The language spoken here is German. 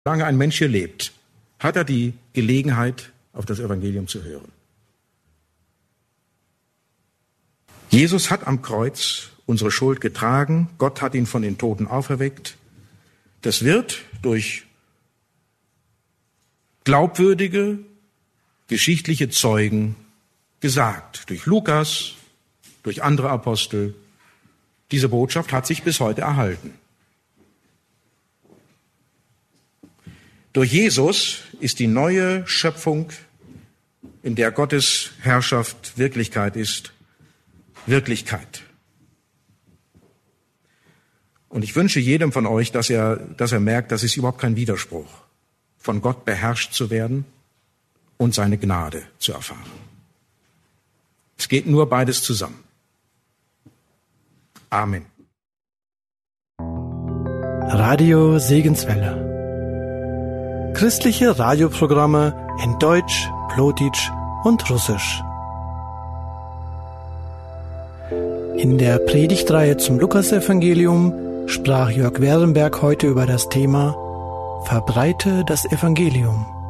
Solange ein Mensch hier lebt, hat er die Gelegenheit, auf das Evangelium zu hören. Jesus hat am Kreuz unsere Schuld getragen. Gott hat ihn von den Toten auferweckt. Das wird durch glaubwürdige, geschichtliche Zeugen gesagt. Durch Lukas, durch andere Apostel. Diese Botschaft hat sich bis heute erhalten. Durch Jesus ist die neue Schöpfung, in der Gottes Herrschaft Wirklichkeit ist, Wirklichkeit. Und ich wünsche jedem von euch, dass er merkt, das ist überhaupt kein Widerspruch, von Gott beherrscht zu werden und seine Gnade zu erfahren. Es geht nur beides zusammen. Amen. Radio Segenswelle. Christliche Radioprogramme in Deutsch, Plotitsch und Russisch. In der Predigtreihe zum Lukasevangelium sprach Jörg Werenberg heute über das Thema Verbreite das Evangelium.